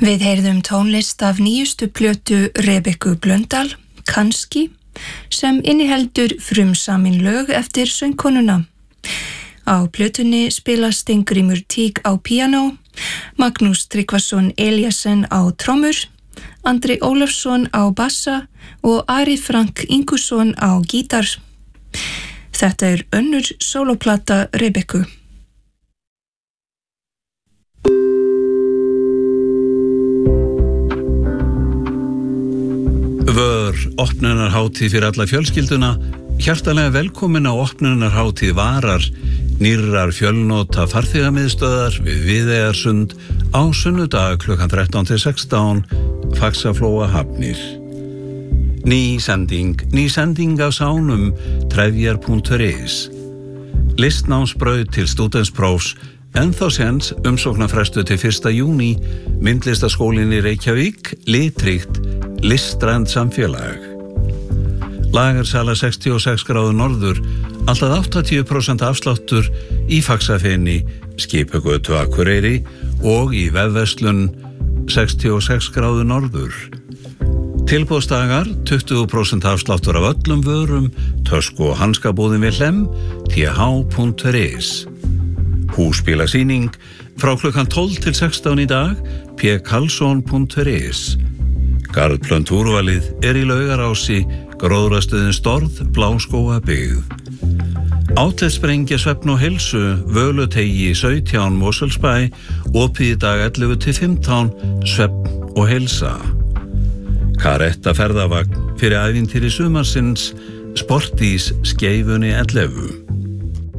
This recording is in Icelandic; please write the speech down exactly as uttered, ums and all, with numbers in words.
Við heyrðum tónlist af nýjustu plötu Rebekku Blöndal, Kannski, sem inniheldur frumsamin lög eftir söngkonuna. Á plötunni spila Steingrímur Tík á píanó, Magnús Tryggvason Eliasson á trommur, Andri Ólafsson á bassa og Ari Frank Ingusson á gítar. Þetta er önnur sólóplata Rebekku. Vör, opnunarhátíð fyrir alla fjölskylduna, hjartalega velkomin á opnunarhátíð Varar, nýrrar fjölnota farþegamiðstöðar við Viðeyjarsund á sunnudag klukkan þrettán til sextán, Faxaflóa Hafnir. Ný sending, ný sending af sánum, trefjar punktur is. Listnámsbraut til stúdentsprófs, ennþá séns umsóknarfrestu til fyrsta júní, myndlistaskólinn í Reykjavík, litríkt, listrænt samfélag. Lagarsala sextíu og sex gráður norður, alltaf áttatíu prósent afsláttur í Faxafeni, Skipagötu Akureyri og í vefverslun sextíu og sex gráður norður. Tilboðsdagar tuttugu prósent afsláttur af öllum vörum, tösku og hanskabúðin við Hlemm, t h punktur is. Húsbílasýning frá klukkan tólf til sextán í dag, p karlsson punktur is. Garðplöntúrvalið er í Laugarási, gróðrastöðin Storð, Bláskóga byggð. Átletsprengja svefn og heilsu, Völutegi sautján Mosfellsbæ, opið í dag ellefu til fimmtán, svefn og heilsa. Karetta ferðavagn fyrir ævintýri sumarsins, Sportís Skeifunni ellefu.